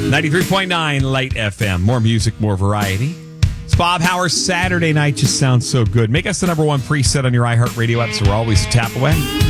93.9 Light FM. More music, more variety. It's Bob Howard's Saturday Night just sounds so good. Make us the number one preset on your iHeartRadio app so we're always a tap away.